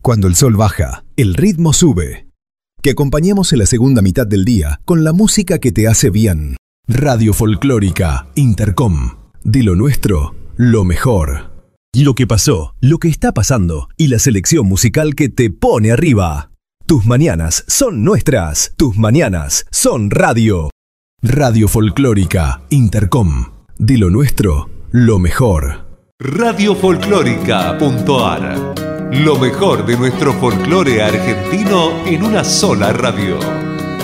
Cuando el sol baja, el ritmo sube. Que acompañemos en la segunda mitad del día con la música que te hace bien. Radio Folclórica Intercom. De lo nuestro, lo mejor. Lo que pasó, lo que está pasando y la selección musical que te pone arriba. Tus mañanas son nuestras. Tus mañanas son radio. Radio Folclórica Intercom. De lo nuestro, lo mejor. Radiofolclórica.ar. Lo mejor de nuestro folclore argentino en una sola radio.